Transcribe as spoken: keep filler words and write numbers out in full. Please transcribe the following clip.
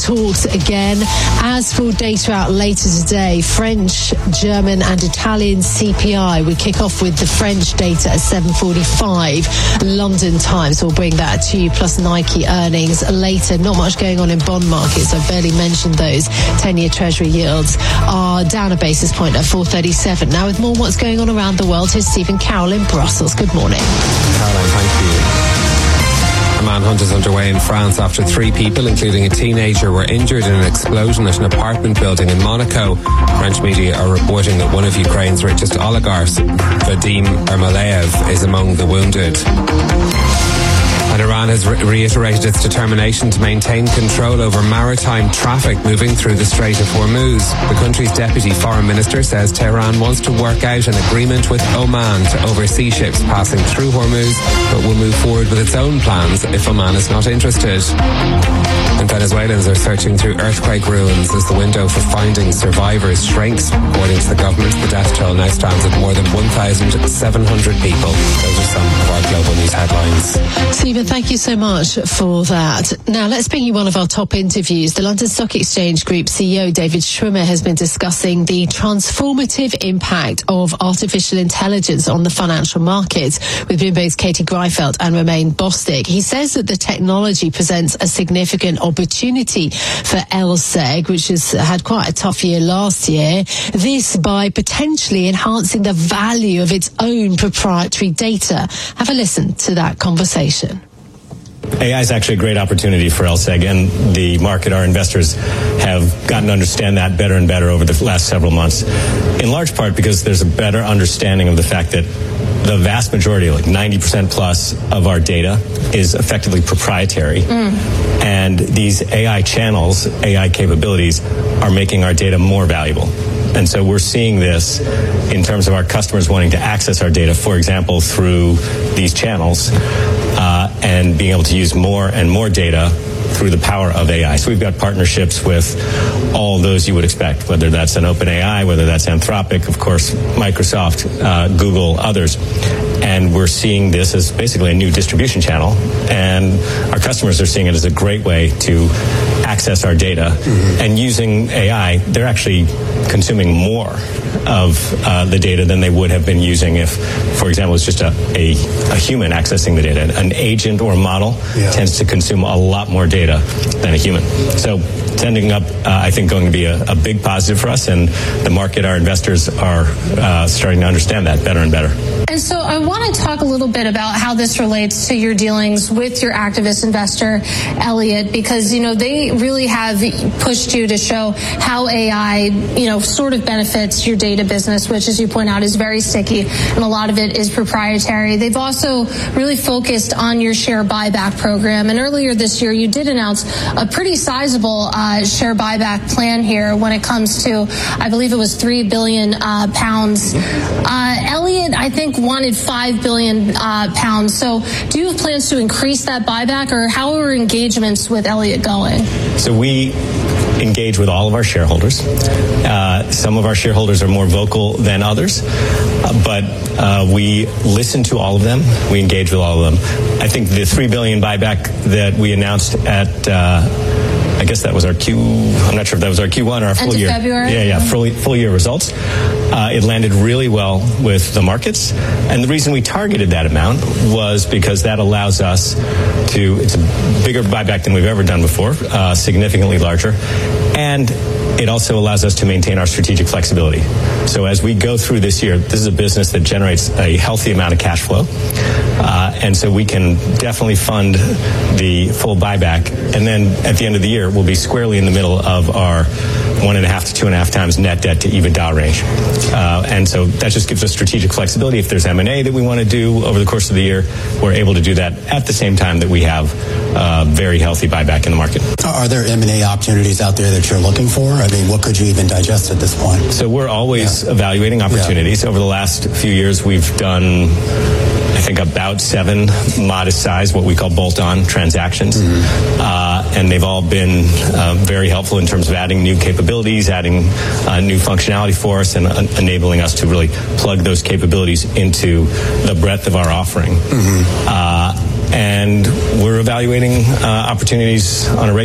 talks again. As for data out later today, French, German and Italian C P I. We kick off with the French data at seven forty-five. London Times will bring that to you, plus Nike earnings later. Not much going on in bond markets. I've barely mentioned those. ten-year Treasury yields are down a basis point at four thirty-seven. Now with more what's going on around the world, here's Stephen Carroll in Brussels. Good morning. Caroline, thank you. A manhunt is underway in France after three people, including a teenager, were injured in an explosion at an apartment building in Monaco. French media are reporting that one of Ukraine's richest oligarchs, Vadim Ermolaev, is among the wounded. And Iran has re- reiterated its determination to maintain control over maritime traffic moving through the Strait of Hormuz. The country's deputy foreign minister says Tehran wants to work out an agreement with Oman to oversee ships passing through Hormuz, but will move forward with its own plans if Oman is not interested. And Venezuelans are searching through earthquake ruins as the window for finding survivors shrinks. According to the government, the death toll now stands at more than one thousand seven hundred people. Those are some of our global news headlines. Stephen, thank you so much for that. Now, let's bring you one of our top interviews. The London Stock Exchange Group C E O David Schwimmer has been discussing the transformative impact of artificial intelligence on the financial markets with Bloomberg's Katie Greifeld and Romain Bostic. He says that the technology presents a significant opportunity for L S E G, which has had quite a tough year last year. This by potentially enhancing the value of its own proprietary data. Have a listen to that conversation. A I is actually a great opportunity for L S E G, and the market, our investors, have gotten to understand that better and better over the last several months, in large part because there's a better understanding of the fact that the vast majority, like ninety percent plus of our data, is effectively proprietary. Mm. And these A I channels, A I capabilities, are making our data more valuable. And so we're seeing this in terms of our customers wanting to access our data, for example, through these channels, uh, and being able to use more and more data through the power of A I. So we've got partnerships with all those you would expect, whether that's an OpenAI, whether that's Anthropic, of course, Microsoft, uh, Google, others. And we're seeing this as basically a new distribution channel. And our customers are seeing it as a great way to access our data. Mm-hmm. And using A I, they're actually consuming more of uh, the data than they would have been using if, for example, it's just a, a, a human accessing the data. An agent or a model yeah. tends to consume a lot more data than a human. So it's ending up, uh, I think, going to be a, a big positive for us, and the market, our investors, are uh, starting to understand that better and better. And so I want to talk a little bit about how this relates to your dealings with your activist investor, Elliott, because, you know, they really have pushed you to show how A I, you know, sort of benefits your data business, which, as you point out, is very sticky, and a lot of it is proprietary. They've also really focused on your share buyback program. And earlier this year, you did announce a pretty sizable uh, share buyback plan here when it comes to, I believe it was three billion uh, pounds. Uh, Elliott, I think, wanted five billion uh, pounds. So do you have plans to increase that buyback, or how are engagements with Elliott going? So we engage with all of our shareholders. Uh, some of our shareholders are more vocal than others, uh, but uh, we listen to all of them. We engage with all of them. I think the three billion buyback that we announced at uh, I guess that was our Q, I'm not sure if that was our Q one or our full year. February? Yeah, yeah, full, full year results. Uh, it landed really well with the markets. And the reason we targeted that amount was because that allows us to, it's a bigger buyback than we've ever done before, uh, significantly larger. And it also allows us to maintain our strategic flexibility. So as we go through this year, this is a business that generates a healthy amount of cash flow. Uh, and so we can definitely fund the full buyback. And then at the end of the year, we'll be squarely in the middle of our one and a half to two and a half times net debt to EBITDA range. Uh, and so that just gives us strategic flexibility. If there's M and A that we want to do over the course of the year, we're able to do that at the same time that we have uh, very healthy buyback in the market. Are there M and A opportunities out there that you're looking for? I mean, what could you even digest at this point? So we're always yeah. evaluating opportunities. Yeah. Over the last few years, we've done, I think, about seven modest size, what we call bolt-on transactions. Mm-hmm. Uh, and they've all been uh, very helpful in terms of adding new capabilities, adding uh, new functionality for us, and uh, enabling us to really plug those capabilities into the breadth of our offering. Mm-hmm. Uh, and we're evaluating uh, opportunities on a regular